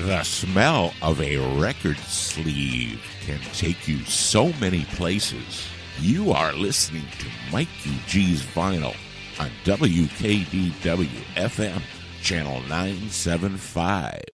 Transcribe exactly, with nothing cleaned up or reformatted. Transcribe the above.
The smell of a record sleeve can take you so many places. You are listening to Mikey G's Vinyl on W K D W F M, Channel nine seventy-five.